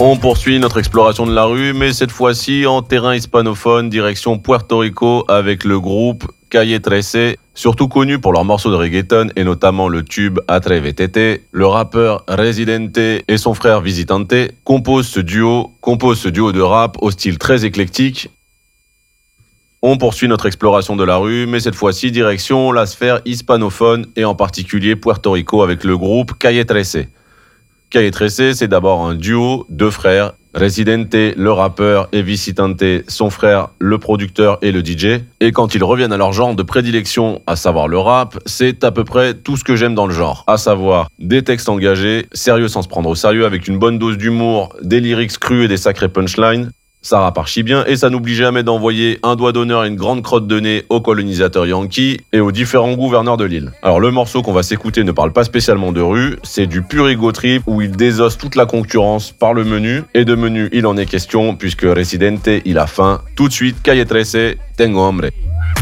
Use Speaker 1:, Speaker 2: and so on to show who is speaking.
Speaker 1: On poursuit notre exploration de la rue, mais cette fois-ci en terrain hispanophone, direction Puerto Rico avec le groupe Calle 13, surtout connu pour leurs morceaux de reggaeton et notamment le tube Atrévete. Le rappeur Residente et son frère Visitante composent ce duo de rap au style très éclectique. On poursuit notre exploration de la rue, mais cette fois-ci direction la sphère hispanophone et en particulier Puerto Rico avec le groupe Calle 13. Calle 13, c'est d'abord un duo de frères, Residente, le rappeur, et Visitante, son frère, le producteur et le DJ. Et quand ils reviennent à leur genre de prédilection, à savoir le rap, c'est à peu près tout ce que j'aime dans le genre. À savoir des textes engagés, sérieux sans se prendre au sérieux, avec une bonne dose d'humour, des lyrics crus et des sacrés punchlines. Ça rappe archi bien et ça n'oublie jamais d'envoyer un doigt d'honneur et une grande crotte de nez aux colonisateurs yankees et aux différents gouverneurs de l'île. Alors le morceau qu'on va s'écouter ne parle pas spécialement de rue, c'est du pur ego trip où il désosse toute la concurrence par le menu. Et de menu il en est question puisque Residente il a faim. Tout de suite, Calle 13, Tengo hambre.